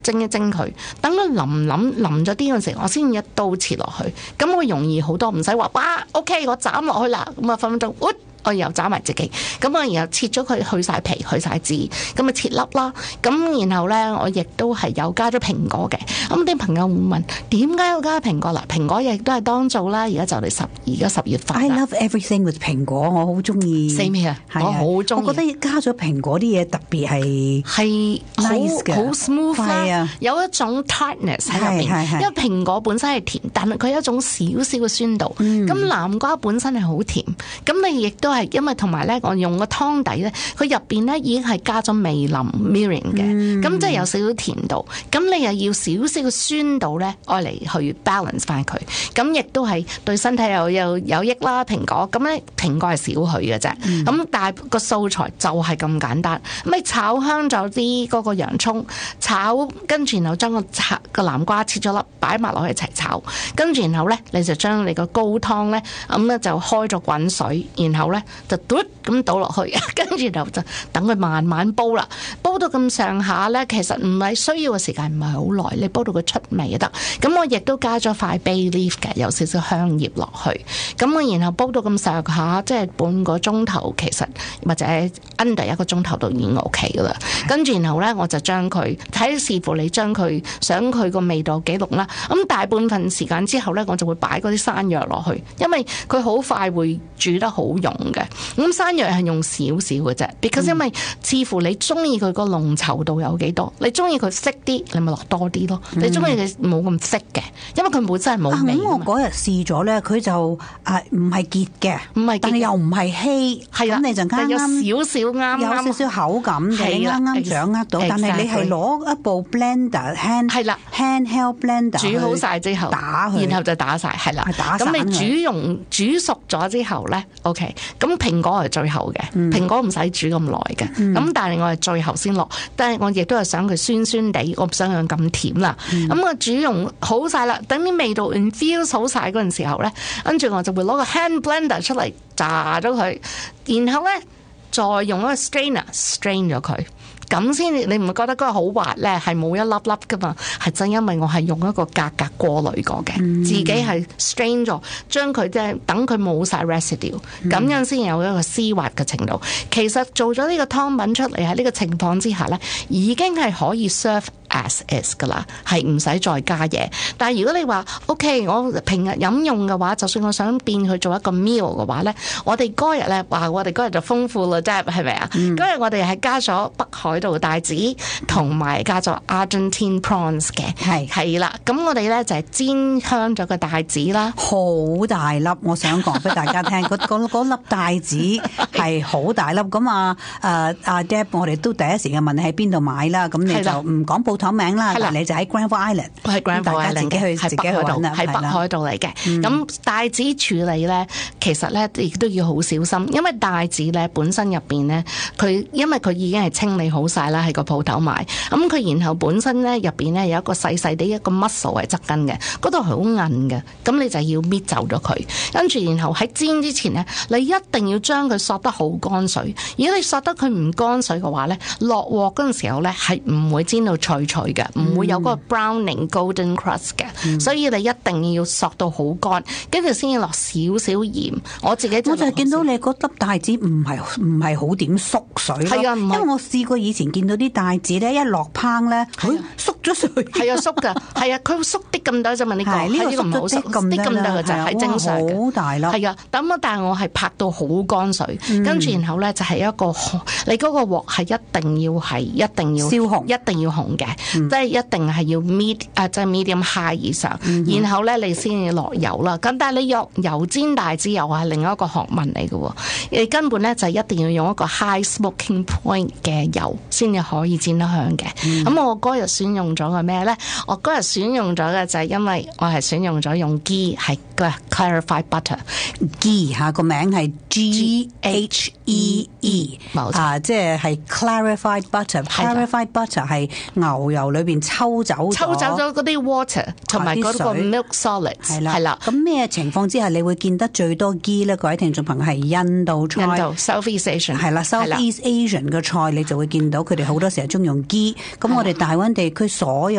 蒸一蒸佢，等佢淋咗啲嗰陣時，我先一刀切落去，咁會容易好多，唔使話哇 OK 我斬落去啦，咁啊分分鐘我又斬埋自己，咁啊然後切咗佢去晒皮去晒籽，咁啊切粒啦，咁然後咧我亦都係有加咗蘋果嘅，咁啲朋友會問點解要加蘋果啦？蘋果亦都係當造啦，而家就嚟而家10月份 I love everything with 蘋果，我好中意。 Same here，我好中意。 我覺得加咗蘋果啲嘢特別係 nice 嘅， 好 smooth 啦，有一種 tartness 喺入邊。因為蘋果本身係甜，但係佢有一種少少嘅酸度。咁南瓜本身係好甜，咁你亦都係因為同埋咧，我用個湯底咧，佢入邊咧已經係加咗味淋 mirin 嘅，咁即係有少少甜度。咁你又要少少嘅酸度咧，愛嚟去 balance 翻佢。咁亦都係對身體有益啦。蘋果咁咧，蘋果係少許嘅啫。咁但係個素材就係咁簡單。咁你炒香咗啲嗰個洋葱，炒跟住然後將個南瓜切咗粒，擺埋落去一齊炒。跟住然後咧，你就將你個高湯咧，咁咧就開咗滾水，然後咧就嘟咁倒落去，跟住就等佢慢慢煲啦。煲到咁上下咧，其實唔係需要嘅時間唔係好耐，你煲到佢出味就得。咁我亦都加咗塊 bay leaf 嘅，有少少香葉落去。咁我然後煲到咁上下，即係半個鐘頭，其實或者 under 1個鐘頭都已經 OK 噶啦。跟住然後咧，我就將佢睇視乎你將佢想佢個味道幾濃啦。咁大半份時間之後咧，我就會擺嗰啲山藥落去，因為佢好快會煮得好溶嘅。咁山藥係用少少嘅啫 because 因為視乎你中意佢個濃稠度有幾多，你中意佢色啲，你咪落多啲咯。你中意佢冇咁色嘅，因為佢本身係冇味。 我嗰日試咗咧，佢就唔係結嘅， 唔係，但係又唔係稀，咁你就啱啱有少少啱， 有少少口感嘅，啱啱掌握到。但係你係攞一部 blender handheld blender 煮好晒之後打佢， 然後就打晒，係啦。咁你煮熟咗之後咧 ，OK。咁蘋果係最後嘅，蘋果唔使煮咁耐嘅。咁但係我係最後先落，但係我亦都係想佢酸酸地，我唔想佢咁甜啦。咁我煮溶好晒啦，等啲味道 infuse 好晒嗰陣時候咧，跟住我就會攞個 hand blender 出嚟炸咗佢，然後咧再用一個 strainer strain 咗佢。咁先你唔會覺得嗰個好滑咧，係冇一粒粒噶嘛？係真因為我係用一個格過濾過嘅，自己係 strain 咗，將佢即係等佢冇晒 residue，咁樣先有一個絲滑嘅程度。其實做咗呢個湯品出嚟喺呢個情況之下咧，已經係可以 serve as is 噶啦，係唔使再加嘢。但係如果你話 OK， 我平日飲用嘅話，就算我想變去做一個 meal 嘅話咧，我哋嗰日咧，我哋嗰日就豐富啦，啫係咪啊？嗰日我哋係加咗北海道帶子，同埋加咗 Argentine prawns 嘅，係啦。咁我哋咧就係煎香咗個帶子啦， 好大粒。我想講俾大家聽，嗰粒帶子係好大粒。咁阿 Deb， 我哋都第一時間問你喺邊度買啦。咁你就唔講鋪頭名啦，你就喺 Granville Island， 係 Granville Island 嘅， 自己去揾啦， 喺北海道嚟嘅。咁帶子處理咧，其實咧亦都要好小心，因為帶子咧本身入邊咧，因為佢已經係清理好晒啦，喺個鋪頭買。咁佢然後本身咧入邊咧有一個細細啲一個 muscle 係側根嘅，嗰度係好韌嘅，咁你就要搣走咗佢。跟住然後喺煎之前咧，你一定要將佢索得好乾水。如果你索得佢唔乾水嘅話咧，落鑊嗰陣時候咧係唔會煎到脆脆嘅，唔會有嗰個 browning golden crust 嘅。所以你一定要索到好乾，跟住先要落少少鹽。我就係見到你嗰粒帶子唔係好點縮水咯，係啊，因為我試過以前見到啲帶子咧，一落烹咧，佢縮咗水， 係啊縮㗎，係啊，佢會縮啲咁多啫嘛。呢個唔好縮啲咁多嘅就係正常嘅，好大粒。係啊，但係我係拍到好乾水，跟住然後咧就係一個你嗰個鑊係一定要燒紅，一定要紅嘅，即係一定係要即係 medium high 以上。然後咧你先要落油啦。咁但係你油煎帶子又係另一個學問嚟嘅喎，你根本咧就一定要用一個 high smoking point 嘅油先至可以煎得香嘅。咁我嗰日選用咗個咩咧？我嗰日選用咗嘅就係因為我係選用咗用 ghee 係嘅 clarified butter。 ghee 嚇個名係 GHEE， 即係 clarified butter。clarified butter 係牛油裏邊抽走咗嗰啲 water 同埋嗰個 milk solids。係啦。 咁咩情況之下你會見得最多 ghee 咧？各位聽眾朋友係印度菜。 Southeast Asian 係啦 ，Southeast Asian 嘅菜你就會見到佢哋好多時候中用 ghee。咁我哋大灣地區所有